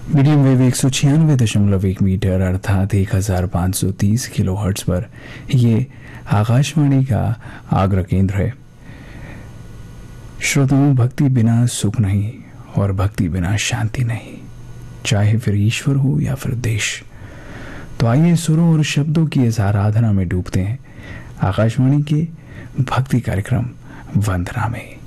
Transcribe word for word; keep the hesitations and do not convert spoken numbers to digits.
Medium wave एक सौ छियानवे दशमलव एक मीटर अर्थात एक हजार पाँच सौ तीस किलो हर्ट्ज पर ये आकाशवाणी का आग्रह केंद्र है। श्रोताओं, भक्ति बिना सुख नहीं और भक्ति बिना शांति नहीं, चाहे फिर ईश्वर हो या फिर देश। तो आइए सुरों और शब्दों की इस आराधना में डूबते हैं आकाशवाणी के भक्ति कार्यक्रम वंदना में।